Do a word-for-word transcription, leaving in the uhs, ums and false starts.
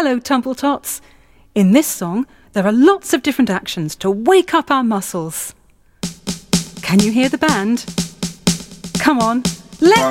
Hello, Tumbletots. In this song, there are lots of different actions to wake up our muscles. Can you hear the band? Come on, let's...